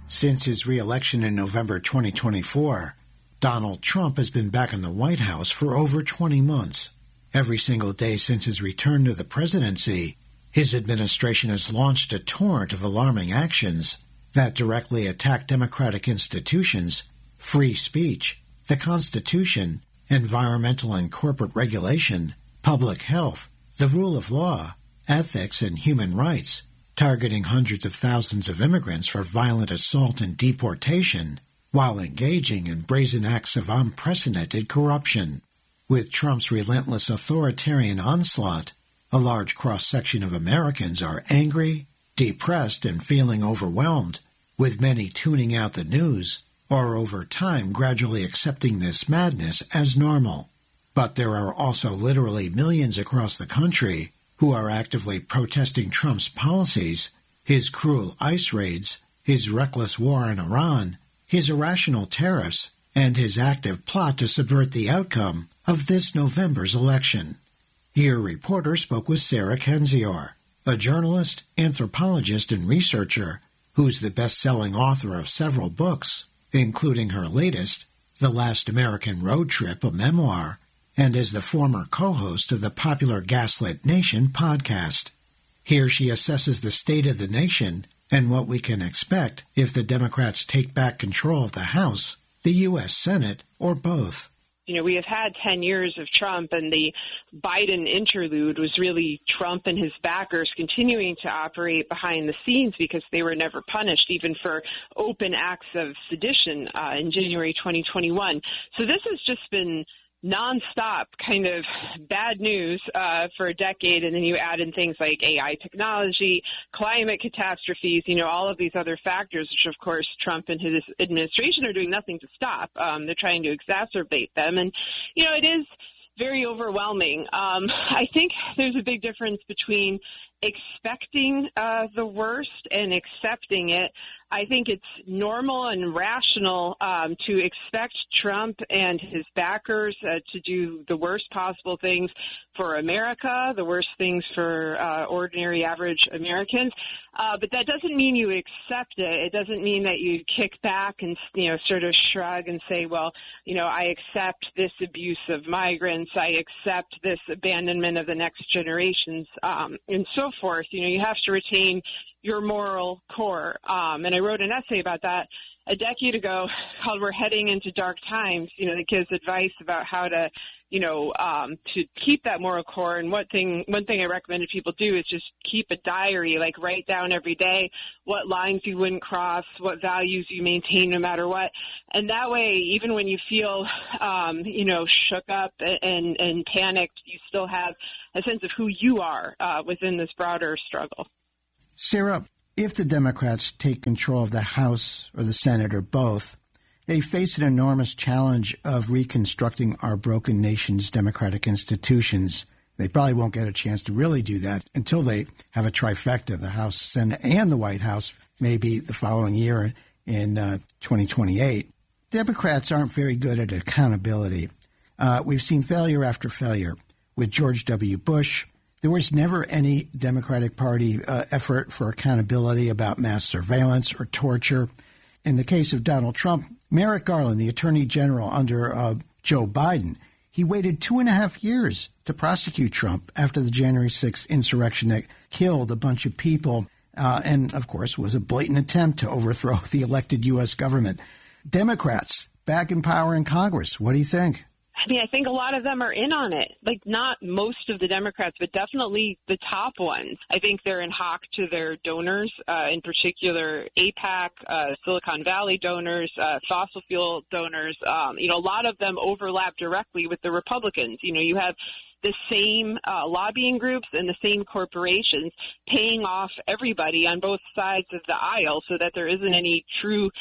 Since his re-election in November 2024, Donald Trump has been back in the White House for over 20 months. Every single day since his return to the presidency, his administration has launched a torrent of alarming actions that directly attack democratic institutions, free speech, the Constitution, environmental and corporate regulation, public health, the rule of law, ethics, and human rights, targeting hundreds of thousands of immigrants for violent assault and deportation, while engaging in brazen acts of unprecedented corruption. With Trump's relentless authoritarian onslaught, a large cross-section of Americans are angry, depressed, and feeling overwhelmed, with many tuning out the news, or over time gradually accepting this madness as normal. But there are also literally millions across the country who are actively protesting Trump's policies, his cruel ICE raids, his reckless war in Iran, his irrational tariffs, and his active plot to subvert the outcome of this November's election. Your reporter spoke with Sarah Kendzior, a journalist, anthropologist, and researcher who's the best-selling author of several books, including her latest, The Last American Road Trip, a memoir, and is the former co-host of the popular Gaslit Nation podcast. Here she assesses the state of the nation and what we can expect if the Democrats take back control of the House, the U.S. Senate, or both. You know, we have had 10 years of Trump, and the Biden interlude was really Trump and his backers continuing to operate behind the scenes because they were never punished, even for open acts of sedition in January 2021. So this has just been nonstop kind of bad news for a decade, and then you add in things like AI technology, climate catastrophes, you know, all of these other factors, which of course Trump and his administration are doing nothing to stop. They're trying to exacerbate them, and you know, it is very overwhelming. I think there's a big difference between expecting the worst and accepting it. I think it's normal and rational to expect Trump and his backers to do the worst possible things for America, the worst things for ordinary, average Americans. But that doesn't mean you accept it. It doesn't mean that you kick back and, you know, sort of shrug and say, well, you know, I accept this abuse of migrants. I accept this abandonment of the next generations, and so forth. You know, you have to retain your moral core. And I wrote an essay about that a decade ago called We're Heading into Dark Times, you know, that gives advice about how to, you know, to keep that moral core. And one thing I recommended people do is just keep a diary, like write down every day what lines you wouldn't cross, what values you maintain no matter what. And that way, even when you feel, you know, shook up and panicked, you still have a sense of who you are within this broader struggle. Sarah, if the Democrats take control of the House or the Senate or both, they face an enormous challenge of reconstructing our broken nation's democratic institutions. They probably won't get a chance to really do that until they have a trifecta, the House, Senate, and the White House, maybe the following year in 2028. Democrats aren't very good at accountability. We've seen failure after failure. With George W. Bush, there was never any Democratic Party effort for accountability about mass surveillance or torture. In the case of Donald Trump, Merrick Garland, the Attorney General under Joe Biden, he waited 2.5 years to prosecute Trump after the January 6th insurrection that killed a bunch of people and, of course, was a blatant attempt to overthrow the elected U.S. government. Democrats back in power in Congress. What do you think? I mean, I think a lot of them are in on it. Like, not most of the Democrats, but definitely the top ones. I think they're in hock to their donors, in particular AIPAC, Silicon Valley donors, fossil fuel donors. You know, a lot of them overlap directly with the Republicans. You know, you have the same lobbying groups and the same corporations paying off everybody on both sides of the aisle so that there isn't any true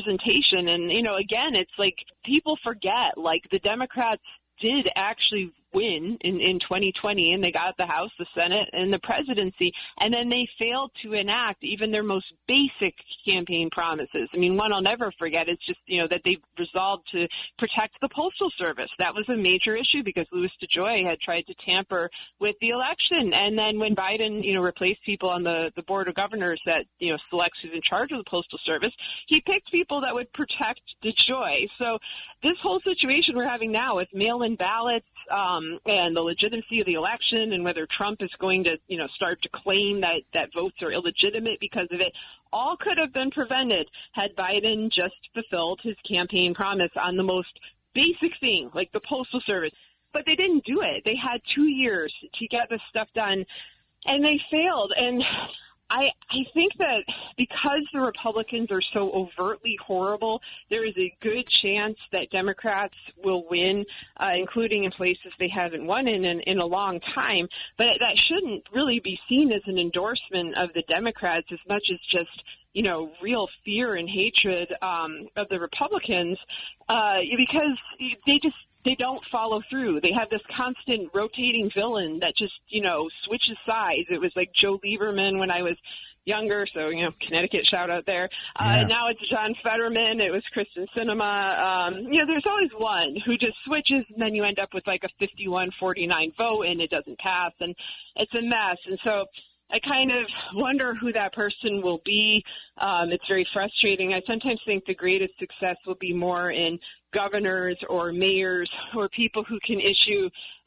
representation. And, you know, again, it's like people forget, like, the Democrats did actually win in 2020, and they got the House, the Senate, and the presidency, and then they failed to enact even their most basic campaign promises. I mean, one I'll never forget is just, that they resolved to protect the Postal Service. That was a major issue because Louis DeJoy had tried to tamper with the election. And then when Biden, replaced people on the Board of Governors that, selects who's in charge of the Postal Service, he picked people that would protect DeJoy. So this whole situation we're having now with mail-in ballots and the legitimacy of the election and whether Trump is going to, start to claim that votes are illegitimate because of it, all could have been prevented had Biden just fulfilled his campaign promise on the most basic thing, like the Postal Service. But they didn't do it. They had 2 years to get this stuff done, and they failed. And I think that because the Republicans are so overtly horrible, there is a good chance that Democrats will win, including in places they haven't won in a long time. But that shouldn't really be seen as an endorsement of the Democrats as much as just, real fear and hatred of the Republicans because they don't follow through. They have this constant rotating villain that just, switches sides. It was like Joe Lieberman when I was younger, so, Connecticut shout out there. Now it's John Fetterman. It was Kristen Sinema. There's always one who just switches, and then you end up with like a 51-49 vote, and it doesn't pass, and it's a mess. And so I kind of wonder who that person will be. It's very frustrating. I sometimes think the greatest success will be more in governors or mayors or people who can issue,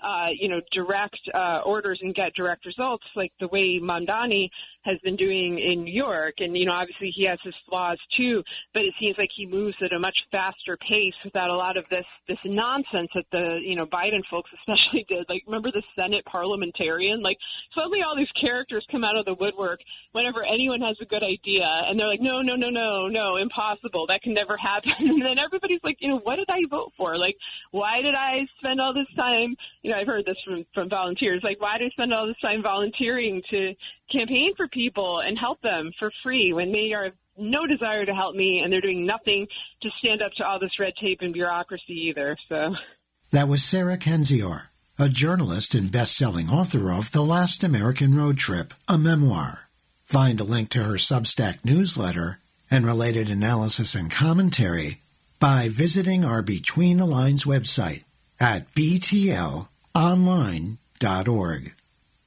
direct orders and get direct results, like the way Mamdani has been doing in New York. And, obviously he has his flaws too, but it seems like he moves at a much faster pace without a lot of this nonsense that the, Biden folks especially did. Like, remember the Senate parliamentarian? Like, suddenly all these characters come out of the woodwork whenever anyone has a good idea, and they're like, no, impossible. That can never happen. And then everybody's like, what did I vote for? Like, why did I spend all this time? I've heard this from volunteers. Like, why did I spend all this time volunteering to campaign for people and help them for free when they have no desire to help me and they're doing nothing to stand up to all this red tape and bureaucracy either? So that was Sarah Kendzior, a journalist and best-selling author of The Last American Road Trip, a memoir. Find a link to her Substack newsletter and related analysis and commentary by visiting our Between the Lines website at btlonline.org.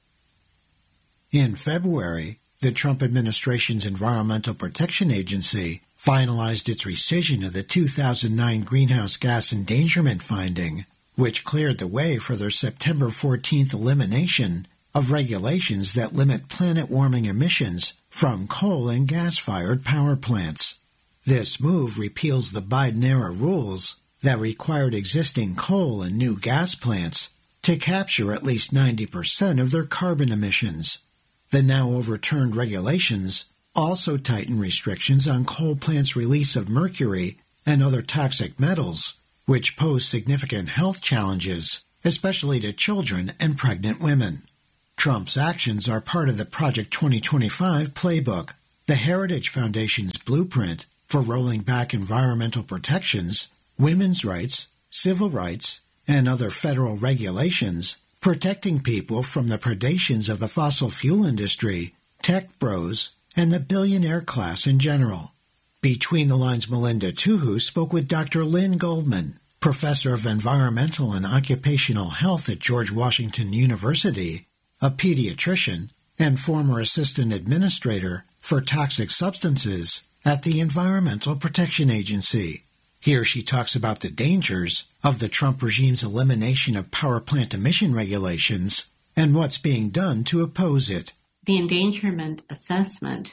In February, the Trump administration's Environmental Protection Agency finalized its rescission of the 2009 greenhouse gas endangerment finding, which cleared the way for their September 14th elimination of regulations that limit planet-warming emissions from coal and gas-fired power plants. This move repeals the Biden-era rules that required existing coal and new gas plants to capture at least 90% of their carbon emissions. The now overturned regulations also tighten restrictions on coal plants' release of mercury and other toxic metals, which pose significant health challenges, especially to children and pregnant women. Trump's actions are part of the Project 2025 playbook, the Heritage Foundation's blueprint for rolling back environmental protections, women's rights, civil rights, and other federal regulations, protecting people from the predations of the fossil fuel industry, tech bros, and the billionaire class in general. Between the Lines' Melinda Tuhu spoke with Dr. Lynn Goldman, professor of environmental and occupational health at George Washington University, a pediatrician, and former assistant administrator for toxic substances at the Environmental Protection Agency. Here she talks about the dangers of the Trump regime's elimination of power plant emission regulations and what's being done to oppose it. The endangerment assessment,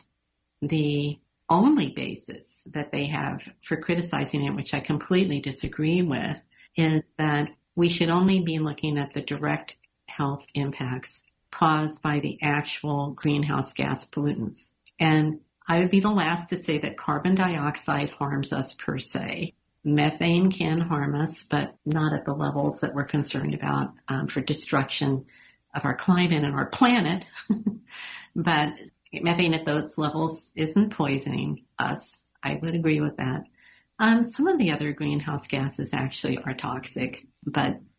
the only basis that they have for criticizing it, which I completely disagree with, is that we should only be looking at the direct health impacts caused by the actual greenhouse gas pollutants. And I would be the last to say that carbon dioxide harms us per se. Methane can harm us, but not at the levels that we're concerned about for destruction of our climate and our planet. But methane at those levels isn't poisoning us. I would agree with that. Some of the other greenhouse gases actually are toxic, but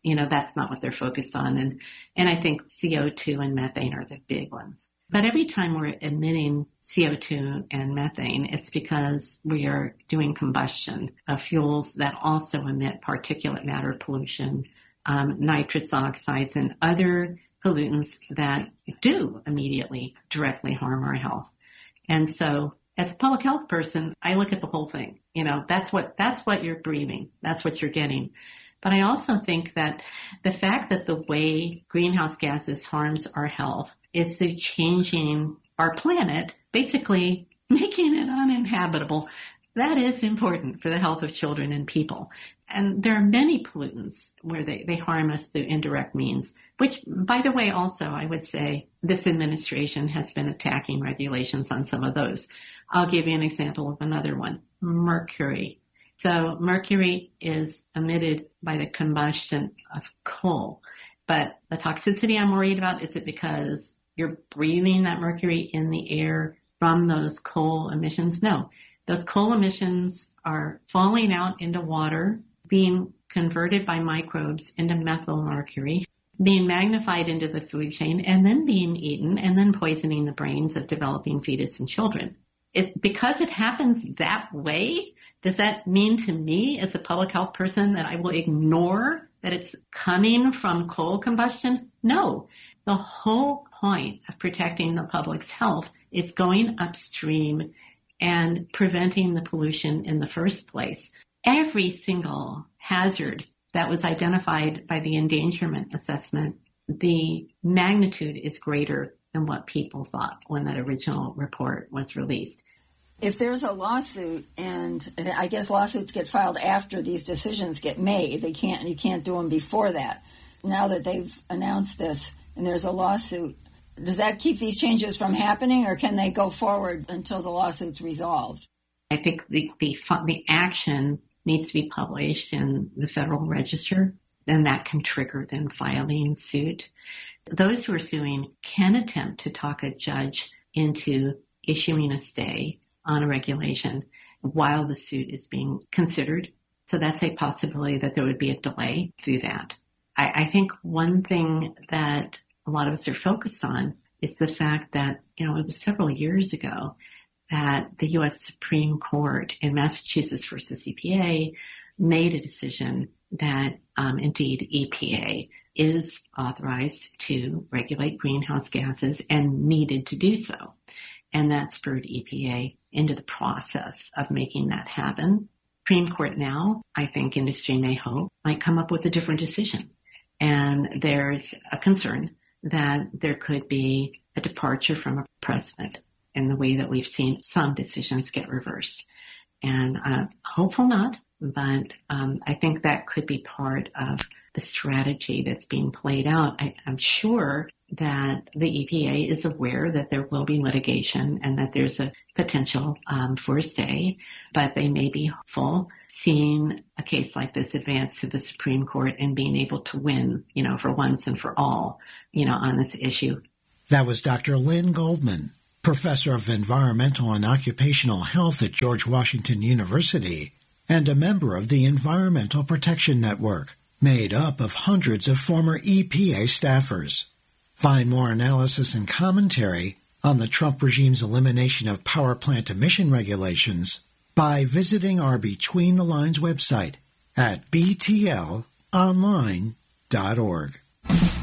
That's not what they're focused on. And I think CO2 and methane are the big ones. But every time we're emitting CO2 and methane, it's because we are doing combustion of fuels that also emit particulate matter pollution, nitrous oxides, and other pollutants that do immediately directly harm our health. And so as a public health person, I look at the whole thing. That's what you're breathing. That's what you're getting. But I also think that the fact that the way greenhouse gases harms our health is through changing our planet, basically making it uninhabitable. That is important for the health of children and people. And there are many pollutants where they harm us through indirect means, which, by the way, also I would say this administration has been attacking regulations on some of those. I'll give you an example of another one, mercury. So mercury is emitted by the combustion of coal. But the toxicity I'm worried about, is it because you're breathing that mercury in the air from those coal emissions? No. Those coal emissions are falling out into water, being converted by microbes into methylmercury, being magnified into the food chain, and then being eaten, and then poisoning the brains of developing fetus and children. It's because it happens that way. Does that mean to me as a public health person that I will ignore that it's coming from coal combustion? No. The whole point of protecting the public's health is going upstream and preventing the pollution in the first place. Every single hazard that was identified by the endangerment assessment, the magnitude is greater than what people thought when that original report was released. If there's a lawsuit, and I guess lawsuits get filed after these decisions get made, you can't do them before that. Now that they've announced this and there's a lawsuit, does that keep these changes from happening, or can they go forward until the lawsuit's resolved? I think the action needs to be published in the Federal Register, and that can trigger then filing suit. Those who are suing can attempt to talk a judge into issuing a stay on a regulation while the suit is being considered. So that's a possibility that there would be a delay through that. I think one thing that a lot of us are focused on is the fact that, it was several years ago that the U.S. Supreme Court in Massachusetts versus EPA made a decision that indeed EPA is authorized to regulate greenhouse gases and needed to do so. And that spurred EPA into the process of making that happen. Supreme Court now, I think industry may hope, might come up with a different decision. And there's a concern that there could be a departure from a precedent in the way that we've seen some decisions get reversed. And hopeful not, but I think that could be part of the strategy that's being played out. I'm sure that the EPA is aware that there will be litigation and that there's a potential for a stay, but they may be hopeful seeing a case like this advance to the Supreme Court and being able to win, for once and for all, on this issue. That was Dr. Lynn Goldman, professor of environmental and occupational health at George Washington University and a member of the Environmental Protection Network, made up of hundreds of former EPA staffers. Find more analysis and commentary on the Trump regime's elimination of power plant emission regulations by visiting our Between the Lines website at btlonline.org.